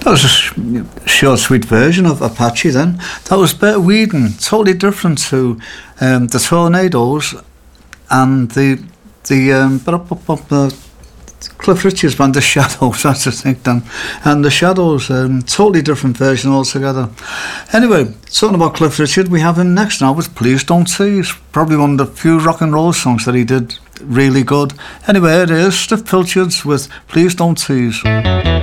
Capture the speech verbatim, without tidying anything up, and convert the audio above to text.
That was a sh- short, sweet version of Apache then. That was Bert Weedon, totally different to um, the Tornadoes and the the um, uh, Cliff Richard's band, The Shadows, that's the thing then. And The Shadows, um, totally different version altogether. Anyway, talking about Cliff Richard, we have him next now with Please Don't Tease. Probably one of the few rock and roll songs that he did really good. Anyway, it is Stiff Pilchards with Please Don't Tease.